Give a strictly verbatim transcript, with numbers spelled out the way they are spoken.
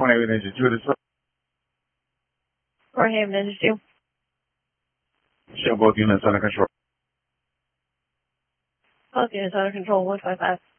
Haven Ninja two. This Fort Haven Ninja two. show both units under control. Both units under control, one five five.